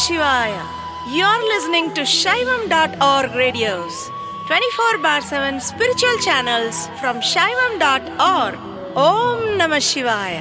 Shivaya. You're listening to Shaivam.org radios, 24 bar 7 spiritual channels from Shaivam.org. Om Namah Shivaya.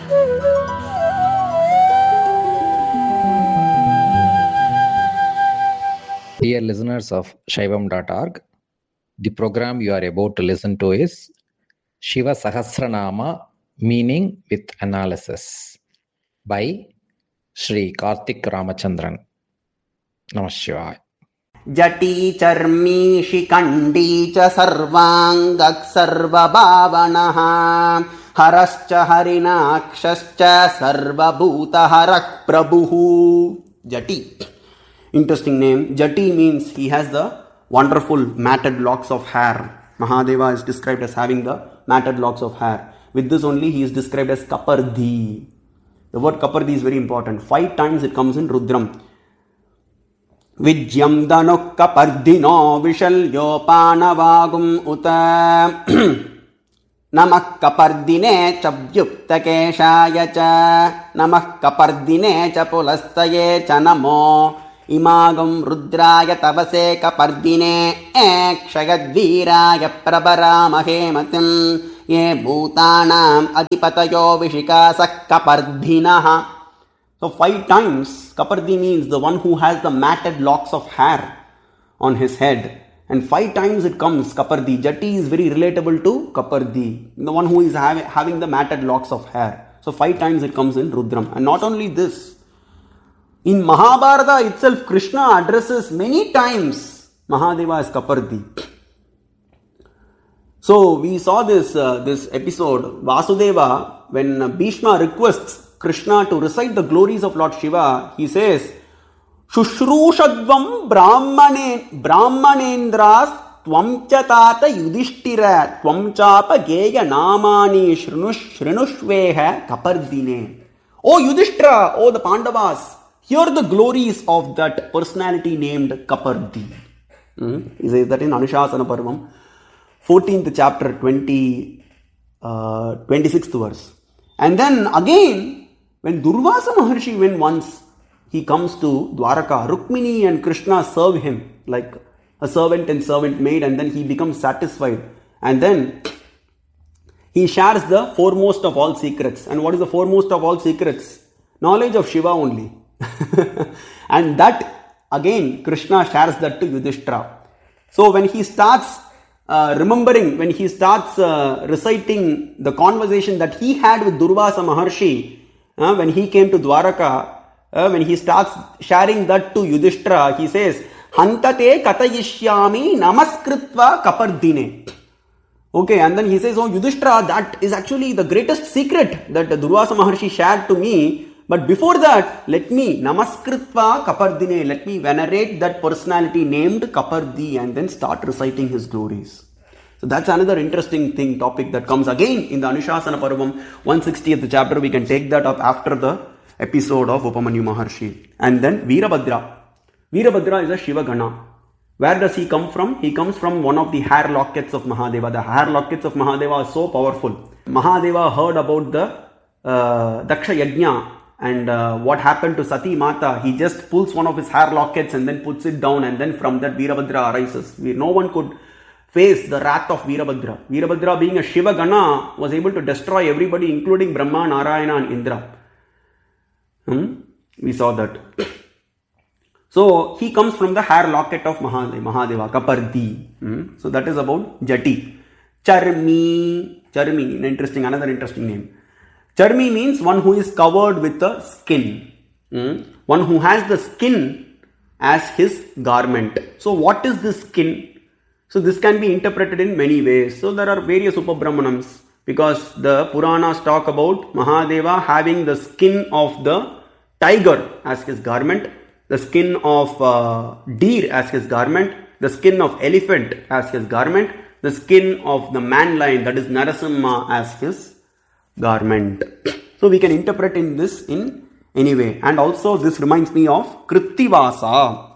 Dear listeners of Shaivam.org, the program you are about to listen to is Shiva Sahasranama Meaning with Analysis by Sri Karthik Ramachandran. Namaskar. जटी चर्मी Shikhandi च सर्वाङ्गः सर्वभावनः हरश्च हरिणाक्षश्च सर्वभूतहरः प्रभुः. Jati. Interesting name. Jati means he has the wonderful matted locks of hair. Mahadeva is described as having the matted locks of hair. With this only he is described as Kapardhi. The word Kapardhi is very important. 5 times it comes in Rudram. Vijyam dhanuk kapardhino vishalyopānavāgum uta namah kapardhine ca vyuktakeshāya ca namah kapardhine ca pulastaye ca namo imagam rudraya tavase kapardhine ekshayadvīrāya prabharāmahe ye bhūtānām adipatayo vishikāsah kapardhinaha. So 5 times Kapardhi means the one who has the matted locks of hair on his head. And 5 times it comes Kapardhi. Jati is very relatable to Kapardhi, the one who is having the matted locks of hair. So 5 times it comes in Rudram. And not only this, in Mahabharata itself Krishna addresses many times Mahadeva as Kapardhi. So we saw this episode, Vasudeva, when Bhishma requests Krishna to recite the glories of Lord Shiva, he says, Shushrushadvam brahmanendras tvam cha tata yudhishtira tvam chapa geya namani shrinushveha kapardine. O Yudhishthira, O the Pandavas, hear the glories of that personality named Kapardhi. He says that in Anushasana Parvam, 14th chapter, 26th verse. And then again, when Durvasa Maharshi went once, he comes to Dwaraka. Rukmini and Krishna serve him like a servant and servant maid, and then he becomes satisfied. And then he shares the foremost of all secrets. And what is the foremost of all secrets? Knowledge of Shiva only. And that again, Krishna shares that to Yudhishthira. So when he starts when he starts reciting the conversation that he had with Durvasa Maharshi, when he came to Dwaraka, when he starts sharing that to Yudhishthira, he says, Hantate katayishyami namaskritva kapardine. Okay, and then he says, oh Yudhishthira, that is actually the greatest secret that Durvasa Maharshi shared to me. But before that, let me namaskritva kapardine, let me venerate that personality named Kapardhi and then start reciting his glories. So that's another interesting topic that comes again in the Anushasana Parvam, 160th chapter. We can take that up after the episode of Upamanyu Maharshi. And then Veerabhadra. Veerabhadra is a Shiva Gana. Where does he come from? He comes from one of the hair lockets of Mahadeva. The hair lockets of Mahadeva are so powerful. Mahadeva heard about the Daksha Yajna and what happened to Sati Mata. He just pulls one of his hair lockets and then puts it down, and then from that Veerabhadra arises. No one could face the wrath of Veerabhadra. Veerabhadra, being a Shiva Gana, was able to destroy everybody, including Brahma, Narayana and Indra. We saw that. So he comes from the hair locket of Mahadeva, Kapardhi. So that is about Jati. Charmi, another interesting name. Charmi means one who is covered with a skin. One who has the skin as his garment. So what is this skin? So this can be interpreted in many ways. So there are various Upabrahmanams, because the Puranas talk about Mahadeva having the skin of the tiger as his garment, the skin of deer as his garment, the skin of elephant as his garment, the skin of the man lion, that is Narasimha, as his garment. So we can interpret in this in any way. And also this reminds me of Krittivasa.